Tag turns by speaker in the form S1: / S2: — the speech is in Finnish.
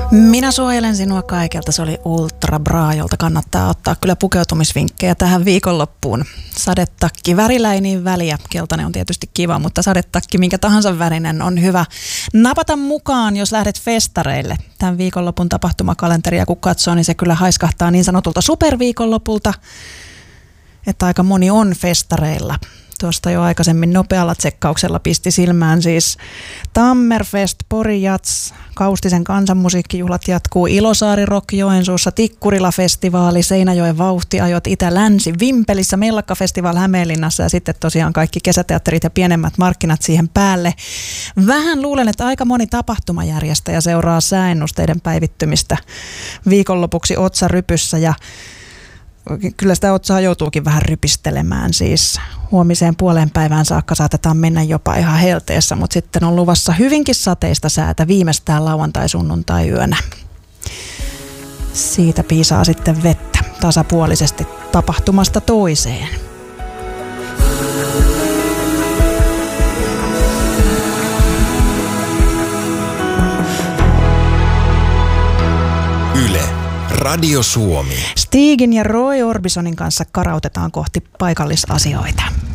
S1: Minä suojelen sinua kaikelta. Se oli Ultra Bra, jolta kannattaa ottaa kyllä pukeutumisvinkkejä tähän viikonloppuun. Sadetakki, värillä ei niin väliä. Keltainen on tietysti kiva, mutta sadetakki minkä tahansa värinen on hyvä napata mukaan, jos lähdet festareille. Tämän viikonlopun tapahtumakalenteria kun katsoo, niin se kyllä haiskahtaa niin sanotulta superviikonlopulta, että aika moni on festareilla. Tuosta jo aikaisemmin nopealla tsekkauksella pisti silmään siis Tammerfest, Pori Jats, Kaustisen kansanmusiikkijuhlat jatkuu, Ilosaari Rock Joensuussa, Tikkurila-festivaali, Seinäjoen vauhtiajot, Itä-Länsi, Vimpelissä, Mellakkafestival Hämeenlinnassa ja sitten tosiaan kaikki kesäteatterit ja pienemmät markkinat siihen päälle. Vähän luulen, että aika moni tapahtumajärjestäjä seuraa sääennusteiden päivittymistä viikonlopuksi otsarypyssä ja kyllä sitä otsaa joutuukin vähän rypistelemään, siis huomiseen puoleen päivään saakka saatetaan mennä jopa ihan helteessä, mutta sitten on luvassa hyvinkin sateista säätä viimeistään lauantai-sunnuntai-yönä. Siitä piisaa sitten vettä tasapuolisesti tapahtumasta toiseen.
S2: Yle, Radio Suomi.
S1: Stigin ja Roy Orbisonin kanssa karautetaan kohti paikallisasioita.